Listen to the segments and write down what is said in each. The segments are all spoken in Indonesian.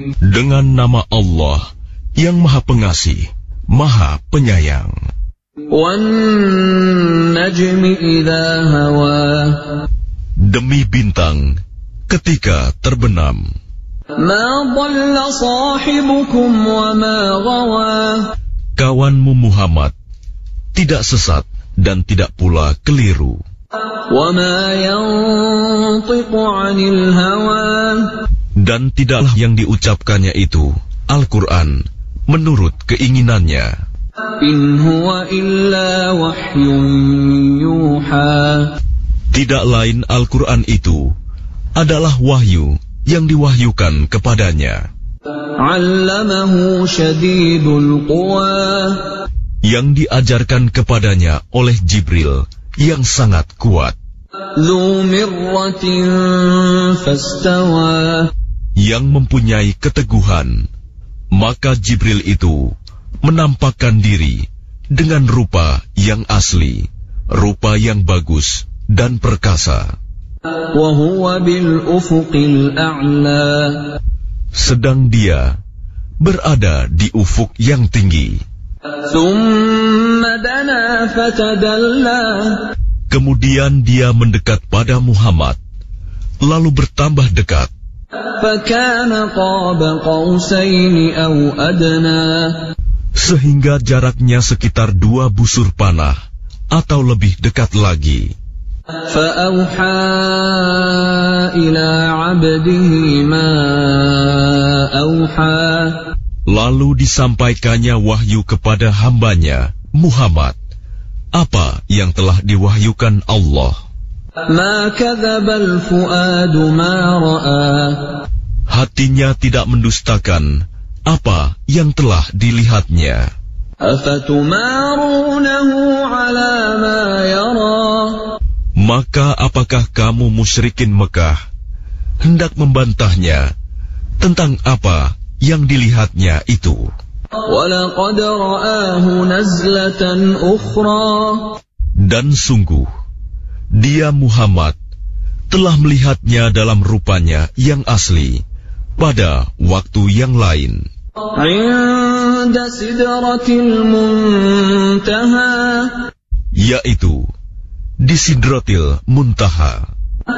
Dengan nama Allah yang Maha Pengasih, Maha Penyayang. وَالنَّجْمِ إِذَا هَوَى Demi bintang ketika terbenam. مَا ضَلَّ صَاحِبُكُمْ وَمَا غَوَى Kawanmu Muhammad tidak sesat dan tidak pula keliru. وَمَا يَنطِقُ عَنِ الْهَوَى Dan tidaklah yang diucapkannya itu, Al-Quran, menurut keinginannya. إِنْ هُوَ إِلَّا وَحْيٌ يُوحَى Tidak lain Al-Quran itu adalah wahyu yang diwahyukan kepadanya. عَلَّمَهُ شَدِيدُ الْقُوَى Yang diajarkan kepadanya oleh Jibril yang sangat kuat. ذُو مِرَّةٍ فَاسْتَوَى Yang mempunyai keteguhan. Maka Jibril itu menampakkan diri dengan rupa yang asli, rupa yang bagus dan perkasa. وَهُوَ بِالْأُفُقِ الْأَعْلَى Sedang dia berada di ufuk yang tinggi. ثُمَّ دَنَا فَتَدَلَّى Kemudian dia mendekat pada Muhammad, lalu bertambah dekat. فَكَانَ قَابَ قَوْسَيْنِ أَوْ أَدْنَى Sehingga jaraknya sekitar 2 busur panah atau lebih dekat lagi. فَأَوْحَى إِلَى عَبْدِهِ مَا أَوْحَى Lalu disampaikannya wahyu kepada hambanya, Muhammad, apa yang telah diwahyukan Allah. مَا كَذَبَ الْفُؤَادُ مَا رَأَى Hatinya tidak mendustakan apa yang telah dilihatnya. أَفَتُمَارُونَهُ عَلَى مَا يَرَى Maka apakah kamu musyrikin Mekah hendak membantahnya tentang apa yang dilihatnya itu? وَلَقَدْ رَآهُ نَزْلَةً أُخْرَى Dan sungguh, dia Muhammad telah melihatnya dalam rupanya yang asli pada waktu yang lain. عِندَ سِدْرَةِ الْمُنْتَهَى Yaitu di Sidratil Muntaha.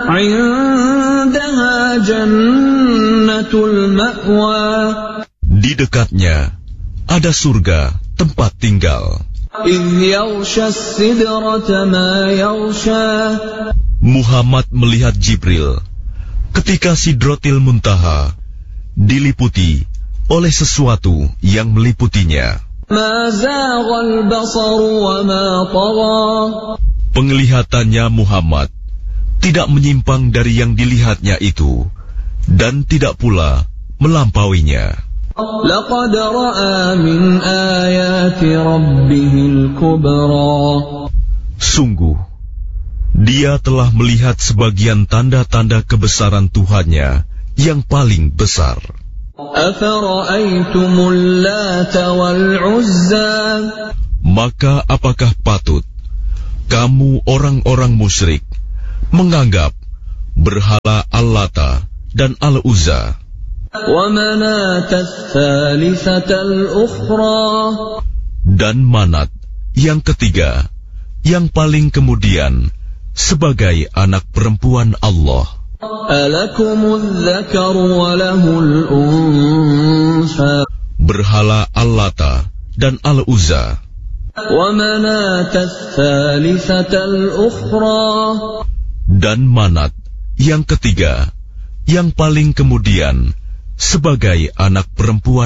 عِندَهَا جَنَّةُ الْمَأْوَى Di dekatnya ada surga tempat tinggal. إِذْ يَغْشَى السِّدْرَةَ مَا يَغْشَى Muhammad melihat Jibril ketika Sidratil Muntaha diliputi oleh sesuatu yang meliputinya. مَا زَاغَ الْبَصَرُ وَمَا طَغَى Penglihatannya Muhammad tidak menyimpang dari yang dilihatnya itu dan tidak pula melampauinya. لَقَدْ رَأَى مِنْ آيَاتِ رَبِّهِ الْكُبْرَى Sungguh, dia telah melihat sebagian tanda-tanda kebesaran Tuhannya yang paling besar. أَفَرَأَيْتُمُ اللَّاتَ وَالْعُزَّى Maka apakah patut kamu orang-orang musyrik menganggap berhala Al-Lata dan Al-Uzza وَمَنَاةَ الثَّالِثَةَ الْأُخْرَى dan Manat yang ketiga yang paling kemudian sebagai anak perempuan Allah? أَلَكُمُ الذَّكَرُ وَلَهُ الْأُنْثَى Berhala Al-Lata dan Al-Uzza وَمَنَاةَ الثَّالِثَةَ الْأُخْرَى dan Manat yang ketiga yang paling kemudian sebagai anak perempuan